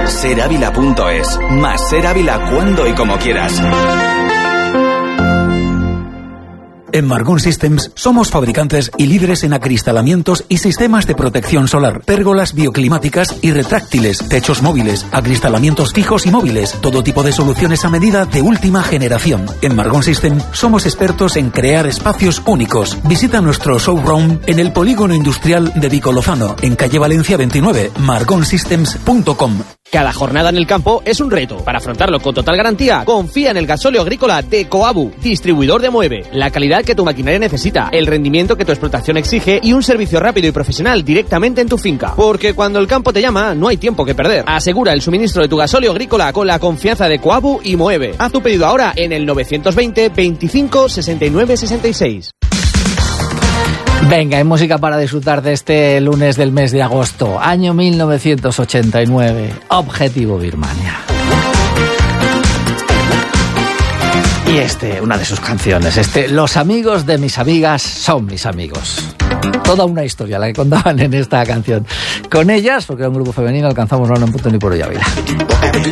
Serávila.es. Más Ser Ávila cuando y como quieras. En Margón Systems somos fabricantes y líderes en acristalamientos y sistemas de protección solar, pérgolas bioclimáticas y retráctiles, techos móviles, acristalamientos fijos y móviles, todo tipo de soluciones a medida de última generación. En Margón Systems somos expertos en crear espacios únicos. Visita nuestro showroom en el Polígono Industrial de Vicolozano, en calle Valencia 29, margonsystems.com. Cada jornada en el campo es un reto. Para afrontarlo con total garantía, confía en el gasóleo agrícola de Coabu, distribuidor de Moeve. La calidad que tu maquinaria necesita, el rendimiento que tu explotación exige y un servicio rápido y profesional directamente en tu finca. Porque cuando el campo te llama, no hay tiempo que perder. Asegura el suministro de tu gasóleo agrícola con la confianza de Coabu y Moeve. Haz tu pedido ahora en el 920 25 69 66. Venga, hay música para disfrutar de este lunes del mes de agosto, año 1989, Objetivo Birmania. Y una de sus canciones, Los amigos de mis amigas son mis amigos. Toda una historia la que contaban en esta canción. Con ellas, porque era un grupo femenino, alcanzamos la 1 en punto ni por Ávila.